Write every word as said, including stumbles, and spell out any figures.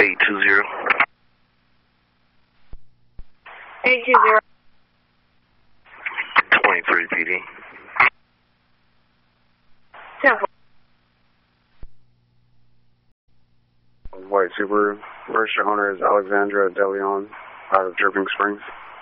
eight two zero. eight two zero. twenty-three P D. ten White Subaru. Registered owner is Alexandra DeLeon out of Dripping Springs.